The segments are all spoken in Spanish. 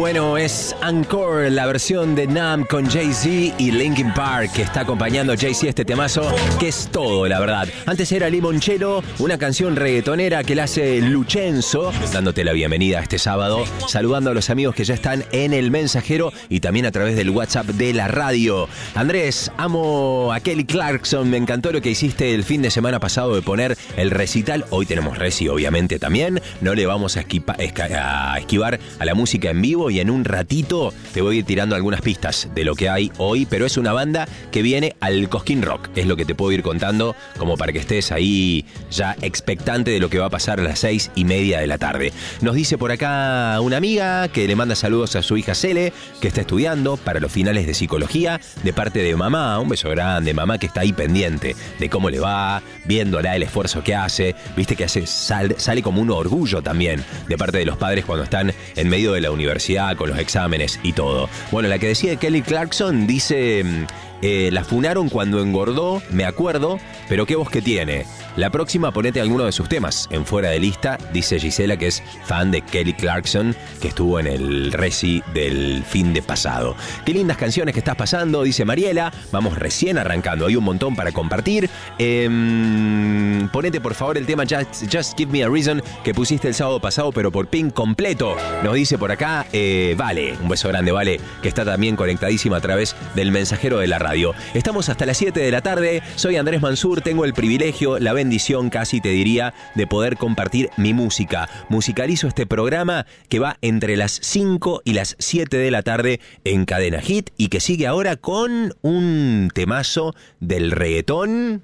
bueno, es Encore, la versión de Numb con Jay-Z y Linkin Park, que está acompañando a Jay-Z este temazo, que es todo, la verdad. Antes era Limoncello, una canción reggaetonera que la hace Luchenzo, dándote la bienvenida este sábado, saludando a los amigos que ya están en el mensajero y también a través del WhatsApp de la radio. Andrés, amo a Kelly Clarkson, me encantó lo que hiciste el fin de semana pasado de poner el recital. Hoy tenemos reci, obviamente, también. No le vamos a esquivar a la música en vivo y en un ratito te voy a ir tirando algunas pistas de lo que hay hoy, pero es una banda que viene al Cosquín Rock, es lo que te puedo ir contando, como para que estés ahí ya expectante de lo que va a pasar a las 6:30 de la tarde. Nos dice por acá una amiga que le manda saludos a su hija Cele, que está estudiando para los finales de psicología, de parte de mamá. Un beso grande, mamá, que está ahí pendiente de cómo le va, viéndola el esfuerzo que hace, viste que sale como un orgullo también de parte de los padres cuando están en medio de la universidad con los exámenes y todo. Bueno, la que decía Kelly Clarkson dice: la funaron cuando engordó, me acuerdo, pero qué voz que tiene. La próxima ponete alguno de sus temas en Fuera de Lista, dice Gisela, que es fan de Kelly Clarkson, que estuvo en el reci del fin de pasado. Qué lindas canciones que estás pasando, dice Mariela. Vamos recién arrancando, hay un montón para compartir. Ponete por favor el tema Just Give Me a Reason que pusiste el sábado pasado, pero por Pink completo. Nos dice por acá Vale, un beso grande Vale, que está también conectadísima a través del mensajero de la radio. Estamos hasta las 7 de la tarde, soy Andrés Mansur, tengo el privilegio, la bendición casi te diría, de poder compartir mi música. Musicalizo este programa que va entre las 5 y las 7 de la tarde en Cadena Hit y que sigue ahora con un temazo del reggaetón.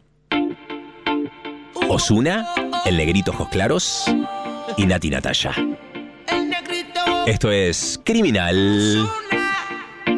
Ozuna, el Negrito Ojos Claros y Nati Natasha. Esto es Criminal.